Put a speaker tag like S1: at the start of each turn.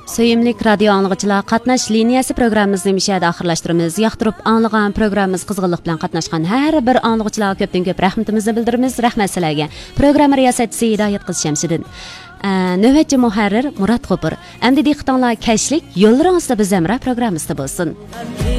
S1: Söyümlük radyo anlıqçılar qatnaş liniyası programımızı müşahede axırlaşdırımız. Yaxtırıp anlıqan programımız qızğınlıq bilan qatnaşqan hər bir anlıqçılar köpdən köp rəhmətimizni bildirimiz. Rəhmət sizlərə. Proqram riyasətçisi Hidayət qız Şəmşidin. Növbətçi mühərrir Murat Qopur. Əmdi diqqətinizlər kəşlik yollarınızda biz əmrə proqramımızda bolsun.